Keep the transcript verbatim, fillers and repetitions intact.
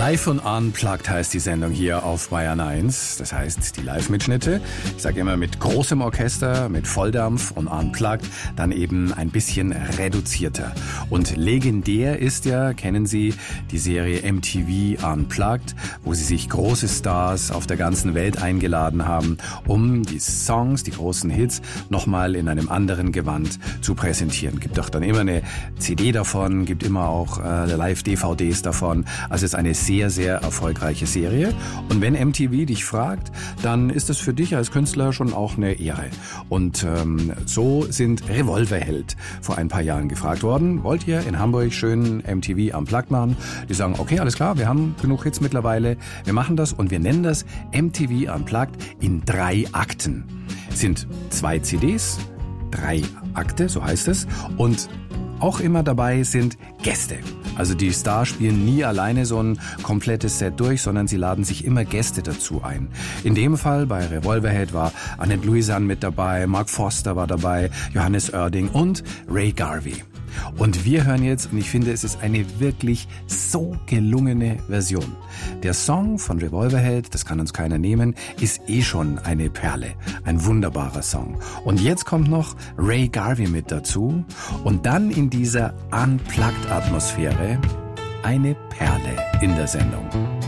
Live und Unplugged heißt die Sendung hier auf Bayern eins. Das heißt, die Live-Mitschnitte. Ich sage immer mit großem Orchester, mit Volldampf und Unplugged, dann eben ein bisschen reduzierter. Und legendär ist ja, kennen Sie, die Serie M T V Unplugged, wo sie sich große Stars auf der ganzen Welt eingeladen haben, um die Songs, die großen Hits, nochmal in einem anderen Gewand zu präsentieren. Gibt doch dann immer eine C D davon, gibt immer auch äh, Live-D V Ds davon. Also es ist eine sehr, sehr erfolgreiche Serie. Und wenn M T V dich fragt, dann ist das für dich als Künstler schon auch eine Ehre. Und ähm, so sind Revolverheld vor ein paar Jahren gefragt worden. Wollt ihr in Hamburg schön M T V Unplugged machen? Die sagen, okay, alles klar, wir haben genug Hits mittlerweile. Wir machen das und wir nennen das M T V Unplugged in drei Akten. Es sind zwei C Ds, drei Akte, so heißt es. Und auch immer dabei sind Gäste. Also die Stars spielen nie alleine so ein komplettes Set durch, sondern sie laden sich immer Gäste dazu ein. In dem Fall bei Revolverheld war Annette Louisanne mit dabei, Mark Foster war dabei, Johannes Oerding und Ray Garvey. Und wir hören jetzt, und ich finde, es ist eine wirklich so gelungene Version. Der Song von Revolverheld, das kann uns keiner nehmen, ist eh schon eine Perle. Ein wunderbarer Song. Und jetzt kommt noch Ray Garvey mit dazu. Und dann in dieser Unplugged-Atmosphäre eine Perle in der Sendung.